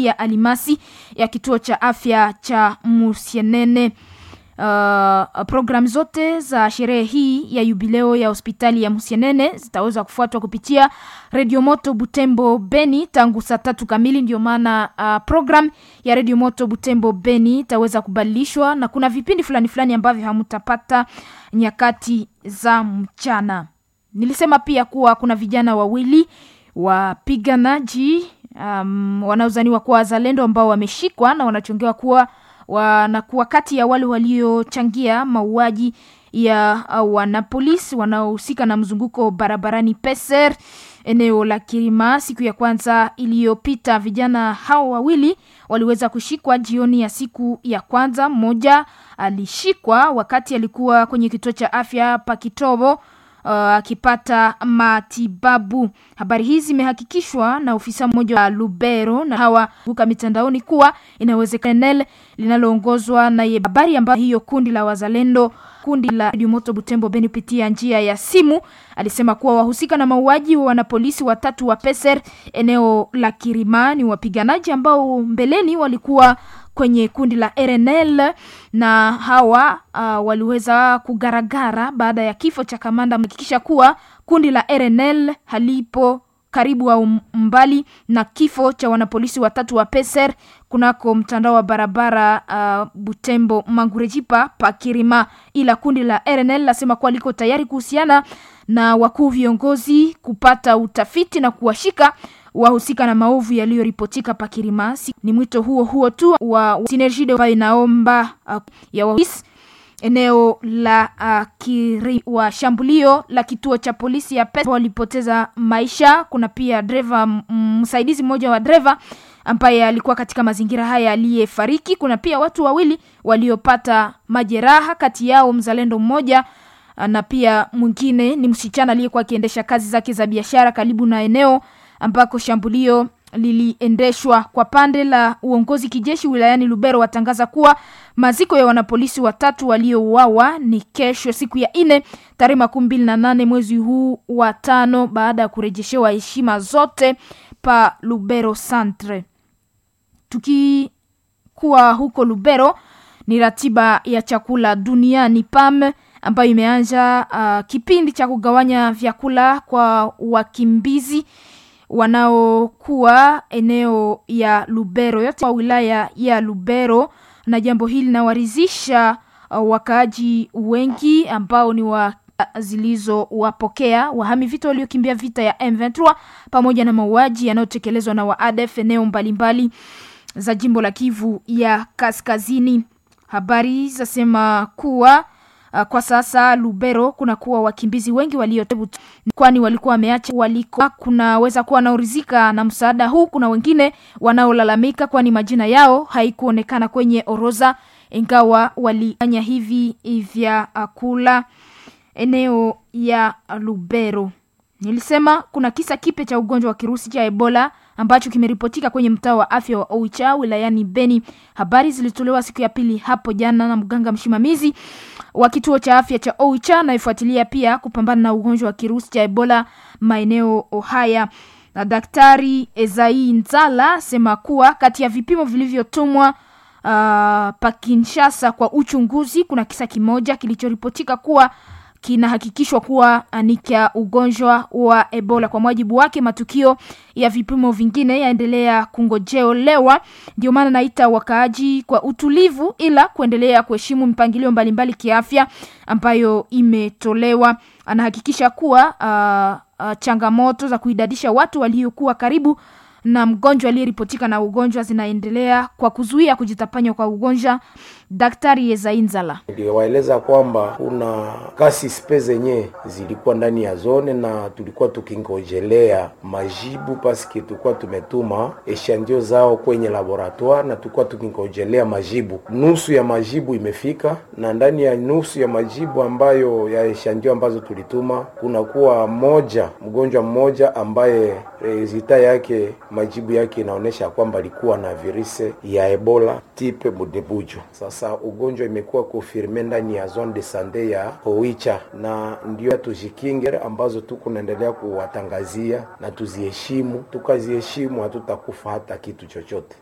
pia alimasi ya kituo cha afya cha Musienene. Program zote za sherehe hii ya jubileo ya hospitali ya Musienene zitaweza kufuatwa kupitia Radio Moto Butembo Beni tangu saa 3 kamili. Ndio maana program ya Radio Moto Butembo Beni itaweza kubadilishwa na kuna vipindi fulani ambavyo hamutapata nyakati za mchana. Nilisema pia kuwa kuna vijana wawili wapiganaji wanaozaniwa kuwa wazalendo ambao wameshikwa na wanachongewa kuwa wanakuwa kati ya wale waliochangia mauaji ya wanapolisi wanaohusika na mzunguko barabarani Peser eneo la Kirima siku ya kwanza iliyopita. Vijana hao wawili waliweza kushikwa jioni ya siku ya kwanza. Mmoja alishikwa wakati alikuwa kwenye kituo cha afya Pakitobo akipata matibabu. Habari hizi zimehakikishwa na ofisa mmoja wa Lubero na hawa buka mitandaoni kuwa inawezekana linaloongozwa na habari ambayo hiyo kundi la wazalendo, kundi la Radio Moto Butembo Beni pitia njia ya simu alisema kuwa wahusika na mauaji wa wanapolisi watatu wa Peser eneo la Kirima ni wapiganaji ambao mbeleni walikuwa kwenye kundi la RNL na hawa waliweza kugaragara baada ya kifo cha kamanda. Mhakikisha kuwa kundi la RNL halipo karibu au mbali na kifo cha wanapolisi watatu wa Peser kunako mtandao wa barabara Butembo Mangurejipa Pakirima, ila kundi la RNL lasema kuwa liko tayari kuhusiana na wakuu viongozi kupata utafiti na kuwashika wahusika na maovu yaliyoripotika Pakirima. Ni mwito huo tu wa Synergie ambayo inaomba ya wahisi eneo la wa shambulio la kituo cha polisi ya Peser walipoteza maisha. Kuna pia dereva msaidizi mmoja wa dereva ambaye alikuwa katika mazingira haya aliyefariki. Kuna pia watu wawili waliopata majeraha, kati yao mzalendo mmoja na pia mwingine ni msichana aliyekuwa akiendesha kazi zake za biashara karibu na eneo ambako shambulio liliendeshwa. Kwa pande la uongozi kijeshi wilayani Lubero watangaza kuwa maziko ya wanapolisi watatu waliouawa ni kesho siku ya 4 tarehe 28 mwezi huu wa 5 baada ya kurejeshewa heshima zote pa Lubero Centre. Tukikuwa huko Lubero, ni ratiba ya chakula duniani PAM ambayo imeanza kipindi cha kugawanya vyakula kwa wakimbizi wanaokuwa eneo ya Lubero yote wa wilaya ya Lubero, na jambo hili linawaridhisha wakaaji wengi ambao ni wa zilizowapokea wahami vita waliokimbia vita ya M23 pamoja na mauaji yanayotekelezwa na ADF eneo mbalimbali za jimbo la Kivu ya Kaskazini. Habari zasema kuwa kwa sasa Lubero kuna kuwa wakimbizi wengi waliotebu kwani walikuwa wameacha waliko. Kunaweza kuwa wanaoridhika na msaada huu, kuna wengine wanaolalamika kwani majina yao haikuonekana kwenye orodha ingawa walifanya hivi vya kula eneo ya Lubero. Nilisema kuna kisa kipya cha ugonjwa wa kirusi cha Ebola ambacho kimeripotika kwenye mtaa wa afya wa Oicha wilayani Beni. Habari zilitolewa siku ya pili hapo jana na mganga msimamizi wa kituo cha afya cha Oicha na ifuatilia pia kupambana na ugonjwa wa kirusi cha Ebola maeneo haya. Na Daktari Ezai Nzala sema kuwa kati ya vipimo vilivyotumwa pa Kinshasa kwa uchunguzi kuna kisa kimoja kilichoripotika kuwa kinahakikishwa kuwa ni cha ugonjwa wa Ebola. Kwa mujibu wake, matukio ya vipimo vingine yaendelea kungojeolewa. Ndio maana naita wakaaji kwa utulivu ila kuendelea kuheshimu mpangilio mbalimbali kiafya ambayo imetolewa. Anahakikisha kuwa changamoto za kuidadisha watu waliokuwa karibu na mgonjwa aliyeripotika na ugonjwa zinaendelea kwa kuzuia kujitapanya kwa ugonjwa. Daktari Yezainzala niliwaeleza kwamba kuna kasi spe zenye zilikuwa ndani ya zone na tulikuwa tukingojelea majibu paske tulikuwa tumetuma echandio zao kwenye laboratoire na tulikuwa tukingojelea majibu. Nusu ya majibu imefika na ndani ya nusu ya majibu ambayo ya echandio ambazo tulituma kuna kuwa mgonjwa mmoja ambaye resulta yake majibu yake inaonesha kwamba alikuwa na virusi ya Ebola type Budebujo. Sasa ugonjwa imekuwa confirme ndani ya zone de santé ya Oicha na ndio tujikinge ambazo tuko naendelea kuwatangazia na tuziheshimu. Tukaziheshimu hatutakufa hata kitu chochote.